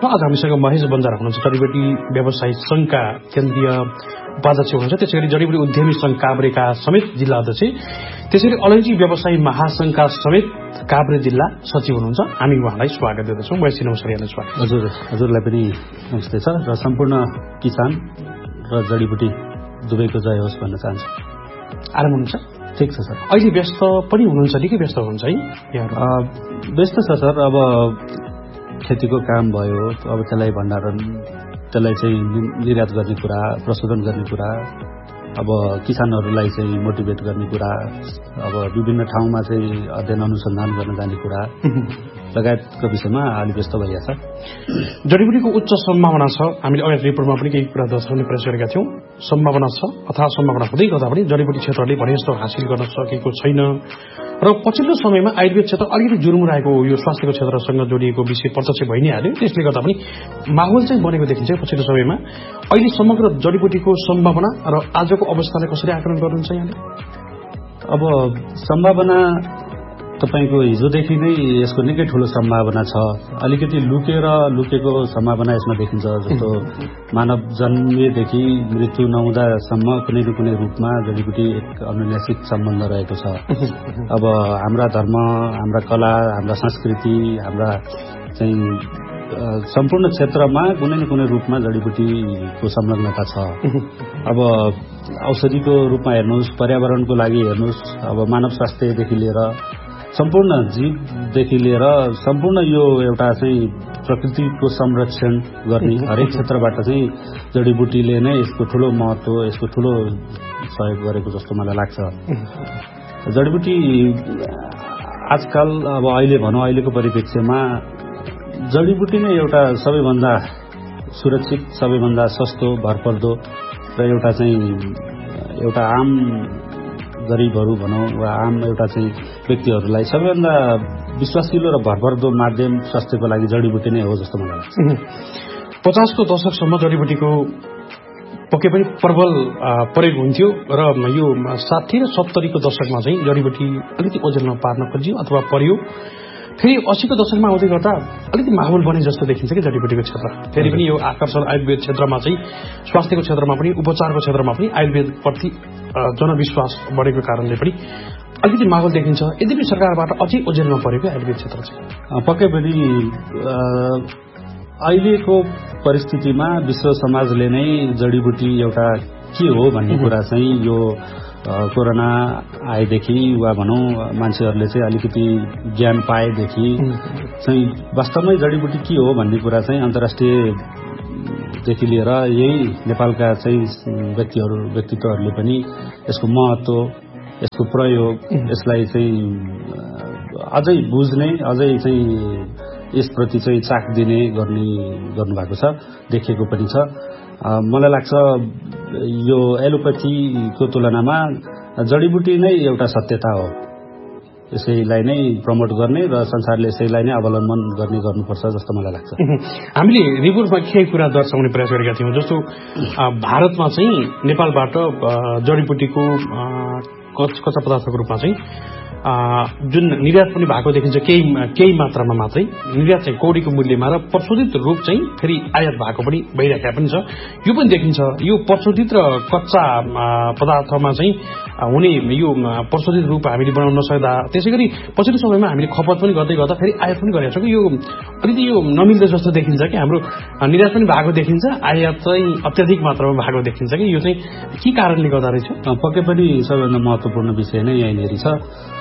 आज हामीसँग महेश बन्जारा हुनुहुन्छ, जडीबुटी व्यवसायी संघका केन्द्रीय उपाध्यक्ष हुनुहुन्छ, त्यसैगरी जडीबुटी उद्यमी संघ काभ्रेका समेत जिल्ला अध्यक्ष, त्यसैगरी अलैँची व्यवसायी महासंघका समेत काभ्रे जिल्ला सचिव हुनुहुन्छ। हामी उहाँलाई स्वागत गर्दछौँ। वैसी नमस्कार यहाँलाई स्वागत। हजुरलाई पनि नमस्ते छ र सम्पूर्ण किसान र जडीबुटी दुवैको जय होस् भन्न चाहन्छु। आराम हुनुहुन्छ? ठिक छ सर। अहिले व्यस्त पनि हुनुहुन्छ, निकै व्यस्त हुनुहुन्छ है यहाँहरू? व्यस्त छ सर। अब खेतीको काम भयो, अब त्यसलाई भण्डारण, त्यसलाई चाहिँ निर्यात गर्ने कुरा, प्रशोधन गर्ने कुरा, अब किसानहरूलाई चाहिँ मोटिभेट गर्ने कुरा, अब विभिन्न ठाउँमा चाहिँ अध्ययन अनुसन्धान गर्न जाने कुरा लगायतको विषयमा अलि व्यस्त भइरहेछ। जडीबुटीको उच्च सम्भावना छ। हामीले अगाडि रिपोर्टमा पनि केही कुरा दर्शाउने प्रयास गरेका थियौँ। सम्भावना छ अथवा सम्भावना हुँदै गर्दा पनि जडीबुटी क्षेत्रले भने जस्तो हासिल गर्न सकेको छैन र पछिल्लो समयमा आयुर्वेद क्षेत्र अलिकति जुरुमुराएको यो स्वास्थ्यको क्षेत्रसँग जोडिएको विषय प्रत्यक्ष भइ नै हाल्यो। त्यसले गर्दा पनि माहौल चाहिँ बनेको देखिन्छ पछिल्लो समयमा। अहिले समग्र जडीबुटीको सम्भावना र आजको अवस्थालाई कसरी आकलन गर्नुहुन्छ यहाँले? अब सम्भावना तपाईको हिजोदेखि नै यसको निकै ठूलो सम्भावना छ। अलिकति लुकेको सम्भावना यसमा देखिन्छ। जस्तो मानव जन्मेदेखि मृत्यु नहुँदासम्म कुनै न कुनै रूपमा जडीबुटी एक अनुनासिक सम्बन्ध रहेको छ। अब हाम्रा धर्म, हाम्रा कला, हाम्रा संस्कृति, हाम्रा चाहिँ सम्पूर्ण क्षेत्रमा कुनै न कुनै रूपमा जडीबुटीको संलग्नता छ। अब औषधिको रूपमा हेर्नुहोस्, पर्यावरणको लागि हेर्नुहोस्, अब मानव स्वास्थ्यदेखि लिएर सम्पूर्ण जीवदेखि लिएर सम्पूर्ण यो एउटा चाहिँ प्रकृतिको संरक्षण गर्ने हरेक क्षेत्रबाट चाहिँ जडीबुटीले नै यसको ठूलो महत्व, यसको ठूलो सहयोग गरेको जस्तो मलाई लाग्छ। जडीबुटी आजकल अब अहिले भनौँ, अहिलेको परिप्रेक्ष्यमा जडीबुटी नै एउटा सबैभन्दा सुरक्षित, सबैभन्दा सस्तो, भरपर्दो र एउटा आम गरिबहरू भनौँ वा आम एउटा चाहिँ व्यक्तिहरूलाई सबैभन्दा विश्वासिलो र भरपर्दो माध्यम स्वास्थ्यको लागि जडीबुटी नै हो जस्तो मलाई लाग्छ। 50 को दशकसम्म जडीबुटीको पक्कै पनि प्रबल प्रयोग हुन्थ्यो र यो 60 र 70 को दशकमा चाहिँ जडीबुटी अलिकति ओझेलमा पार्न खोजियो अथवा पर्यो। फेरि 80 को दशकमा आउँदै गर्दा अलिकति माहौल बने जस्तो देखिन्छ कि जडीबुटीको क्षेत्र। फेरि पनि यो आकर्षण आयुर्वेद क्षेत्रमा चाहिँ, स्वास्थ्यको क्षेत्रमा पनि, उपचारको क्षेत्रमा पनि आयुर्वेदप्रति जनविश्वास बढेको कारणले पनि अलिकति माहौल देखिन्छ। यद्यपि सरकारबाट अझै ओझेलमा परेको आयुर्वेद क्षेत्र चाहिँ पक्कै पनि अहिलेको परिस्थितिमा विश्व समाजले नै जडीबुटी एउटा के हो भन्ने कुरा चाहिँ यो कोरोना आएदेखि वा भनौँ मान्छेहरूले चाहिँ अलिकति ज्ञान पाएदेखि चाहिँ वास्तवमै जडीबुटी के हो भन्ने कुरा चाहिँ अन्तर्राष्ट्रियदेखि लिएर यही नेपालका चाहिँ व्यक्तित्वहरूले पनि यसको महत्व, यसको प्रयोग, यसलाई चाहिँ अझै बुझ्ने, अझै चाहिँ यसप्रति चाहिँ चाख दिने गर्नुभएको छ, देखिएको पनि छ। मलाई लाग्छ यो एलोपैथीको तुलनामा जडीबुटी नै एउटा सत्यता हो। यसैलाई नै प्रमोट गर्ने र संसारले यसैलाई नै अवलम्बन गर्नुपर्छ जस्तो मलाई लाग्छ। हामीले रिपोर्टमा केही कुरा दर्शाउने प्रयास गरेका थियौँ। जस्तो भारतमा चाहिँ नेपालबाट जडीबुटीको कच्चा पदार्थको रूपमा चाहिँ जुन निर्यात पनि भएको देखिन्छ केही मात्रामा मात्रै निर्यात चाहिँ कौडीको मूल्यमा र प्रशोधित रूप चाहिँ फेरि आयात भएको पनि भइरहेका पनि छ। यो पनि देखिन्छ। यो प्रशोधित र कच्चा पदार्थमा चाहिँ हुने यो प्रशोधित रूप हामीले बनाउन नसक्दा, त्यसै गरी पछिल्लो समयमा हामीले खपत पनि गर्दै गर्दा फेरि आयात पनि गरेका छौँ कि यो अलिकति यो नमिल्दो जस्तो देखिन्छ कि हाम्रो निर्यात पनि भएको देखिन्छ, आयात चाहिँ अत्याधिक मात्रामा भएको देखिन्छ कि यो चाहिँ के कारणले गर्दा रहेछ? पक्कै पनि सबैभन्दा महत्त्वपूर्ण विषय नै यहीँनिर छ।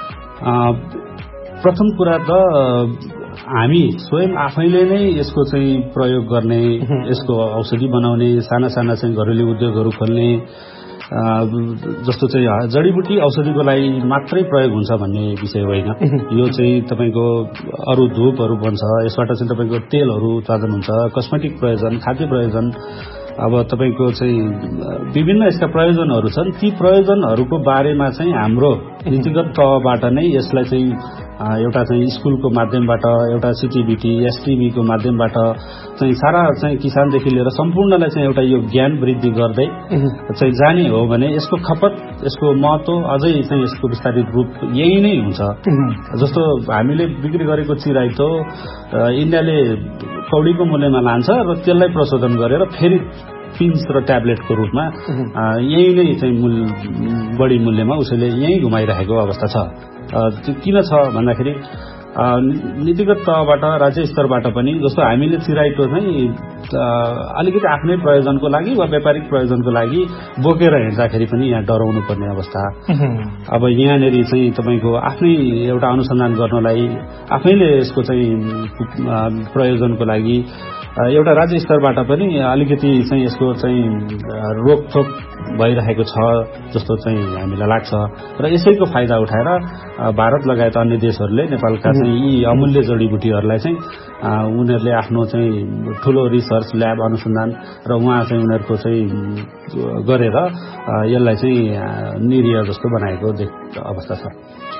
प्रथम कुरा त हामी स्वयं आफैले नै यसको चाहिँ प्रयोग गर्ने, यसको औषधि बनाउने, साना साना चाहिँ घरेलु उद्योगहरू खोल्ने, जस्तो चाहिँ जडीबुटी औषधिको लागि मात्रै प्रयोग हुन्छ भन्ने विषय होइन। यो चाहिँ तपाईँको अरू धूपहरू बन्छ, यसबाट चाहिँ तपाईँको तेलहरू उत्पादन हुन्छ, कस्मेटिक प्रयोजन, खाद्य प्रयोजन, अब तपाईँको चाहिँ विभिन्न यसका प्रयोजनहरू छन्। ती प्रयोजनहरूको बारेमा चाहिँ हाम्रो नीतिगत तहबाट नै यसलाई चाहिँ एउटा चाहिँ स्कुलको माध्यमबाट, एउटा सिटिबिटी, एसटिबीको माध्यमबाट चाहिँ सारा चाहिँ किसानदेखि लिएर सम्पूर्णलाई चाहिँ एउटा यो ज्ञान वृद्धि गर्दै चाहिँ जाने हो भने यसको खपत, यसको महत्व अझै चाहिँ यसको विस्तारित रूप यही नै हुन्छ। जस्तो हामीले बिक्री गरेको चिराइतो इन्डियाले कौडीको मूल्यमा लान्छ र त्यसलाई प्रशोधन गरेर फेरि पिन्स र ट्याब्लेटको रूपमा यही नै चाहिँ बढी मूल्यमा उसैले यही घुमाइरहेको अवस्था छ। त्यो किन छ भन्दाखेरि नीतिगत तहबाट राज्य स्तरबाट पनि जस्तो हामीले चिराइतो चाहिँ अलिकति आफ्नै प्रयोजनको लागि वा व्यापारिक प्रयोजनको लागि बोकेर हिँड्दाखेरि पनि यहाँ डराउनु पर्ने अवस्था। अब यहाँनिर चाहिँ तपाईँको आफ्नै एउटा अनुसन्धान गर्नलाई आफैले यसको चाहिँ प्रयोजनको लागि एउटा राज्य स्तरबाट पनि अलिकति चाहिँ यसको चाहिँ रोकथोक भइरहेको छ जस्तो चाहिँ हामीलाई लाग्छ र यसैको फाइदा उठाएर भारत लगायत अन्य देशहरूले नेपालका चाहिँ यी अमूल्य जडीबुटीहरूलाई चाहिँ उनीहरूले आफ्नो चाहिँ ठूलो रिसर्च ल्याब अनुसन्धान र उहाँ चाहिँ उनीहरूको चाहिँ गरेर यसलाई चाहिँ निरीह जस्तो बनाएको अवस्था छ।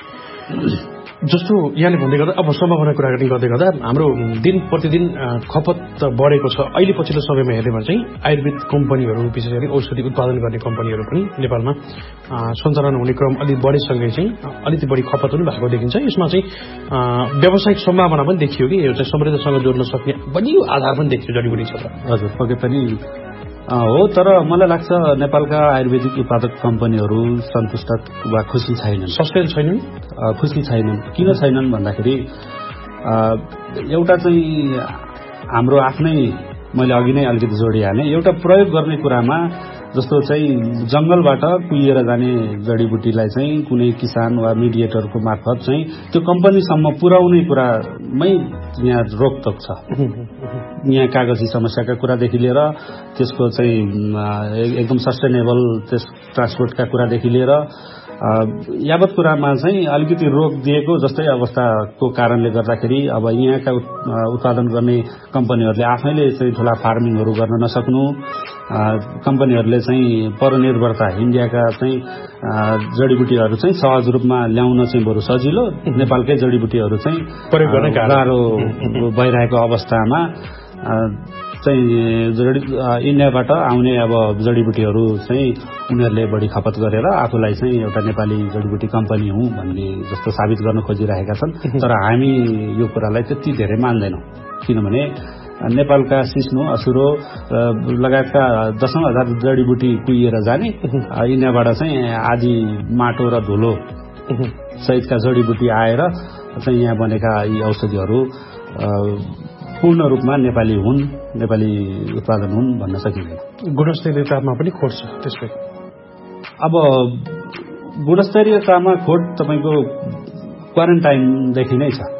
जस्तो यहाँले भन्दै गर्दा अब सम्भावना कुराकानी गर्दै गर्दा हाम्रो दिन प्रतिदिन खपत बढेको छ। अहिले पछिल्लो समयमा हेर्नेमा चाहिँ आयुर्वेद कम्पनीहरू विशेष गरी औषधि उत्पादन गर्ने कम्पनीहरू पनि नेपालमा सञ्चालन हुने क्रम अलि बढेसँगै चाहिँ अलिकति बढी खपत पनि भएको देखिन्छ। यसमा चाहिँ व्यावसायिक सम्भावना पनि देखियो कि यो चाहिँ समृद्धसँग जोड्न सक्ने बलियो आधार पनि देखियो जडीबुटी क्षेत्र। हजुर पक्कै पनि हो, तर मलाई लाग्छ नेपालका आयुर्वेदिक उत्पादक कम्पनीहरू सन्तुष्ट वा खुसी छैनन्। सस्टेन छैनन्, खुसी छैनन्। किन छैनन् भन्दाखेरि एउटा चाहिँ हाम्रो आफ्नै मैले अघि नै अलिकति जोडिहालेँ एउटा प्रयोग गर्ने कुरामा जस्तो चाहिँ जंगलबाट कुहिएर जाने जडीबुटीलाई चाहिँ कुनै किसान वा मिडिएटरको मार्फत चाहिँ त्यो कम्पनीसम्म पुर्याउने कुरामै यहाँ रोकटोक छ। यहाँ कागजी समस्याका कुरादेखि लिएर त्यसको चाहिँ एकदम सस्टेनेबल त्यस ट्रान्सपोर्टका कुरादेखि लिएर यावत कुरामा चाहिँ अलिकति रोक दिएको जस्तै अवस्थाको कारणले गर्दाखेरि अब यहाँका उत्पादन गर्ने कम्पनीहरूले आफैले चाहिँ ठूला फार्मिङहरू गर्न नसक्नु, कम्पनीहरूले चाहिँ परनिर्भरता इन्डियाका चाहिँ जडीबुटीहरू चाहिँ सहज रूपमा ल्याउन चाहिँ बरु सजिलो, नेपालकै जडीबुटीहरू चाहिँ प्रयोग गर्न गाह्रो भइरहेको अवस्थामा चाहिँ इन्डियाबाट आउने अब जडीबुटीहरू चाहिँ उनीहरूले बढी खपत गरेर आफूलाई चाहिँ एउटा नेपाली जडीबुटी कम्पनी हुँ भन्ने जस्तो साबित गर्न खोजिरहेका छन्। तर हामी यो कुरालाई त्यति धेरै मान्दैनौँ, किनभने नेपालका सिस्नो असुरो लगायतका 10,000 जडीबुटी कुहिएर जाने इन्डियाबाट चाहिँ आदि माटो र धुलो सहितका जडीबुटी आएर चाहिँ यहाँ बनेका यी औषधिहरू पूर्ण रूपमा नेपाली हुन्, नेपाली उत्पादन हुन् भन्न सकिँदैन। गुणस्तरीयतामा पनि खोट छ त्यसकै। अब गुणस्तरीयतामा खोट तपाईँको क्वारेन्टाइनदेखि नै छ।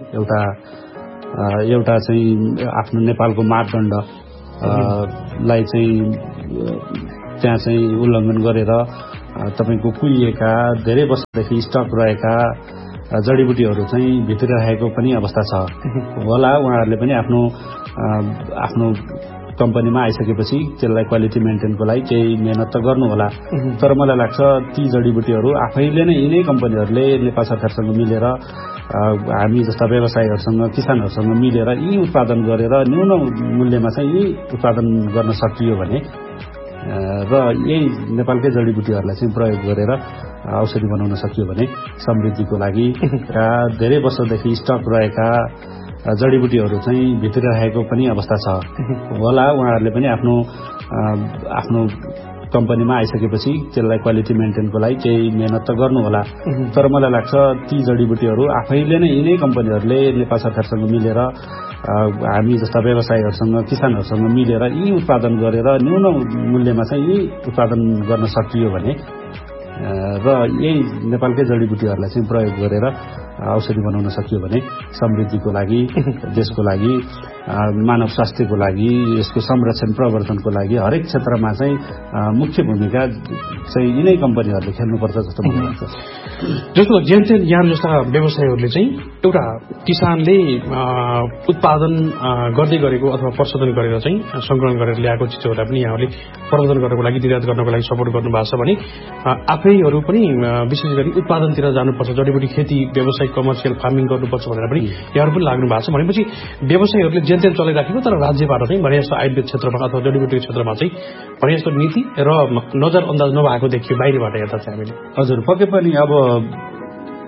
एउटा चाहिँ आफ्नो नेपालको मापदण्डलाई चाहिँ त्यहाँ चाहिँ उल्लङ्घन गरेर तपाईँको कुहिएका धेरै वर्षदेखि स्टक रहेका जडीबुटीहरू चाहिँ भित्र रहेको पनि अवस्था छ होला। उहाँहरूले पनि आफ्नो कम्पनीमा आइसकेपछि त्यसलाई क्वालिटी मेन्टेनको लागि केही मेहनत त गर्नु होला। तर मलाई लाग्छ ती जडीबुटीहरू आफैले नै यिनै कम्पनीहरूले नेपाल सरकारसँग मिलेर हामी जस्ता व्यवसायीहरूसँग किसानहरूसँग मिलेर यी उत्पादन गरेर न्यून मूल्यमा चाहिँ यी उत्पादन गर्न सकियो भने र यही नेपालकै जडीबुटीहरूलाई चाहिँ प्रयोग गरेर औषधि बनाउन सकियो भने समृद्धिको लागि र धेरै वर्षदेखि स्टक रहेका जडीबुटीहरू चाहिँ भित्र रहेको पनि अवस्था छ होला। उहाँहरूले पनि आफ्नो कम्पनीमा आइसकेपछि त्यसलाई क्वालिटी मेन्टेनको लागि केही मेहनत त गर्नु होला। तर मलाई लाग्छ ती जडीबुटीहरू आफैले नै यिनै कम्पनीहरूले नेपाल सरकारसँग मिलेर हामी जस्ता व्यवसायीहरूसँग किसानहरूसँग मिलेर यी उत्पादन गरेर न्यून मूल्यमा चाहिँ यी उत्पादन गर्न सकियो भने र यही नेपालकै जडीबुटीहरूलाई चाहिँ प्रयोग गरेर औषधि बनाउन सकियो भने समृद्धिको लागि, देशको लागि, मानव स्वास्थ्यको लागि, यसको संरक्षण प्रवर्धनको लागि हरेक क्षेत्रमा चाहिँ मुख्य भूमिका चाहिँ यिनै कम्पनीहरूले खेल्नुपर्छ जस्तो मलाई लाग्छ। जस्तो जेनसेन यहाँ जस्ता व्यवसायीहरूले चाहिँ एउटा किसानले उत्पादन गर्दै गरेको अथवा प्रशोधन गरेर चाहिँ संकलन गरेर ल्याएको चिजहरूलाई पनि यहाँहरूले प्रवर्धन गर्नको लागि, निर्यात गर्नको लागि सपोर्ट गर्नु भएको छ भने आफैहरू पनि विशेष गरी उत्पादनतिर जानुपर्छ, जडीबुटी खेती व्यवसाय कमर्सियल फार्मिङ गर्नुपर्छ भनेर पनि यहाँहरू पनि लाग्नु भएको छ। भनेपछि व्यवसायीहरूले जेनतेन चलाइराखेको तर राज्यबाट चाहिँ भने जस्तो आयुर्वेद क्षेत्रमा अथवा जडीबुटी क्षेत्रमा चाहिँ भने जस्तो नीति र नजर अन्दाज नभएको देखियो बाहिरबाट हेर्दा चाहिँ हामीले। हजुर पक्कै पनि अब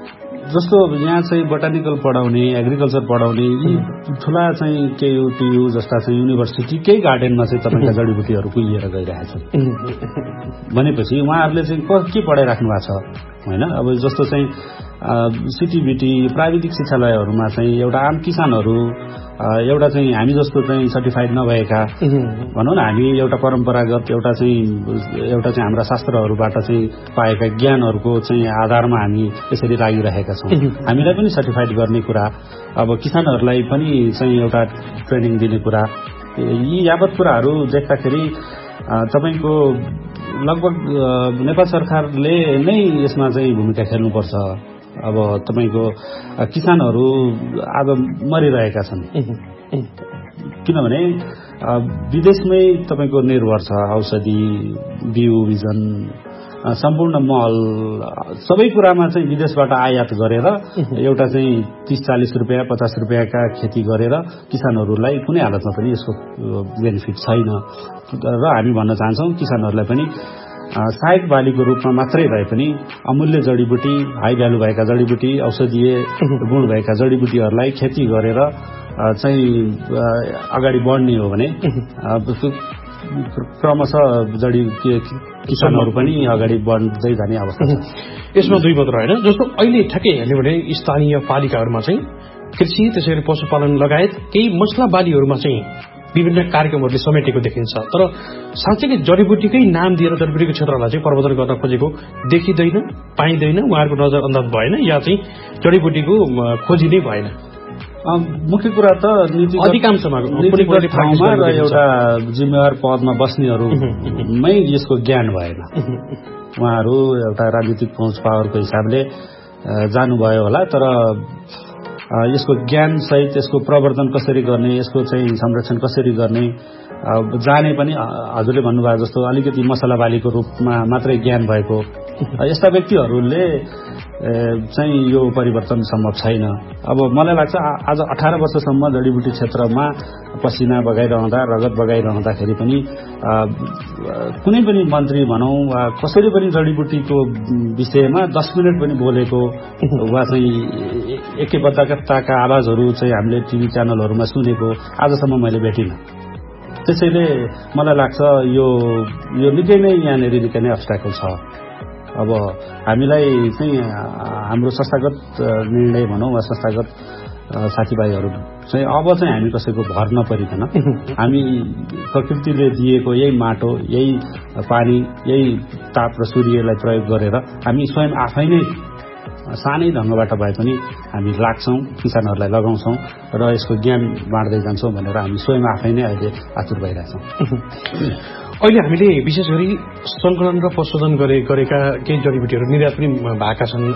जस्तो यहाँ चाहिँ बोटानिकल पढाउने एग्रिकल्चर पढाउने यी ठुला चाहिँ केयुटियु जस्ता चाहिँ युनिभर्सिटीकै गार्डनमा चाहिँ तपाईँका जडीबुटीहरू कुहिएर गइरहेका छन् भनेपछि उहाँहरूले चाहिँ के पढाइराख्नु भएको छ होइन। अब जस्तो चाहिँ सिटिबिटी प्राविधिक शिक्षालयहरूमा चाहिँ एउटा आम किसानहरू एउटा चाहिँ हामी जस्तो चाहिँ सर्टिफाइड नभएका भनौँ न हामी एउटा परम्परागत एउटा चाहिँ हाम्रा शास्त्रहरूबाट चाहिँ पाएका ज्ञानहरूको चाहिँ आधारमा हामी यसरी लागिरहेका छौँ। हामीलाई पनि सर्टिफाइड गर्ने कुरा अब किसानहरूलाई पनि चाहिँ एउटा ट्रेनिङ दिने कुरा यी यावत कुराहरू देख्दाखेरि तपाईँको लगभग नेपाल सरकारले नै यसमा चाहिँ भूमिका खेल्नुपर्छ। अब तपाईँको किसानहरू आज मरिरहेका छन् किनभने विदेशमै तपाईँको निर्भर छ औषधि बिउ बिजन सम्पूर्ण मल सबै कुरामा चाहिँ विदेशबाट आयात गरेर एउटा चाहिँ 30-40 रुपियाँ 50 रुपियाँका खेती गरेर किसानहरूलाई कुनै हालतमा पनि यसको बेनिफिट छैन र हामी भन्न चाहन्छौँ किसानहरूलाई पनि सहायक बालीको रूपमा मात्रै भए पनि अमूल्य जडीबुटी हाई भ्यालु भएका जडीबुटी औषधीय गुण भएका जडीबुटीहरूलाई खेती गरेर चाहिँ अगाडि बढ्ने हो भने क्रमशः किसानहरू पनि अगाडि बढ्दै जाने अवस्था छ। यसमा दुई मात्र होइन जस्तो अहिले ठ्याक्कै हेर्ने भने स्थानीय पालिकाहरूमा चाहिँ कृषि त्यसैगरी पशुपालन लगायत केही मसला बालीहरूमा चाहिँ विभिन्न कार्यक्रमहरूले समेटेको देखिन्छ तर साँच्चै जडीबुटीकै नाम दिएर जडीबुटीको क्षेत्रलाई चाहिँ प्रवर्धन गर्न खोजेको देखिँदैन पाइँदैन उहाँहरूको नजर अन्दाज भएन या चाहिँ जडीबुटीको खोजी नै भएन। मुख्य कुरा त अधिकांशमा ठाउँमा र एउटा जिम्मेवार पदमा बस्नेहरूमै यसको ज्ञान भएन। उहाँहरू एउटा राजनीतिक पहुँच पावरको हिसाबले जानुभयो होला तर यसको ज्ञान सहित यसको प्रवर्धन कसरी गर्ने यसको चाहिँ संरक्षण कसरी गर्ने जाने पनि हजुरले भन्नुभयो जस्तो अलिकति मसला बालीको रूपमा मात्रै ज्ञान भएको यस्ता व्यक्तिहरूले चाहिँ यो परिवर्तन सम्भव छैन। अब मलाई लाग्छ आज 18 वर्षसम्म जडीबुटी क्षेत्रमा पसिना बगाइरहँदा रगत बगाइरहँदाखेरि पनि कुनै पनि मन्त्री भनौँ वा कसैले पनि जडीबुटीको विषयमा 10 मिनट पनि बोलेको वा चाहिँ एकैबद्धताका आवाजहरू चाहिँ हामीले टिभी च्यानलहरूमा सुनेको आजसम्म मैले भेटिनँ। त्यसैले मलाई लाग्छ यो निकै नै यहाँनिर निकै नै अब्स्ट्याकल छ। अब हामीलाई चाहिँ हाम्रो संस्थागत निर्णय भनौँ वा संस्थागत साथीभाइहरू चाहिँ अब चाहिँ हामी कसैको भर नपरिकन हामी प्रकृतिले दिएको यही माटो यही पानी यही ताप र सूर्यलाई प्रयोग गरेर हामी स्वयं आफै नै सानै ढङ्गबाट भए पनि हामी लाग्छौँ किसानहरूलाई लगाउँछौँ र यसको ज्ञान बाँड्दै जान्छौँ भनेर हामी स्वयं आफै नै अहिले आतुर भइरहेछौँ। अहिले हामीले विशेष गरी संकलन र प्रशोधन गरेका केही जडीबुटीहरू निर्यात पनि भएका छन्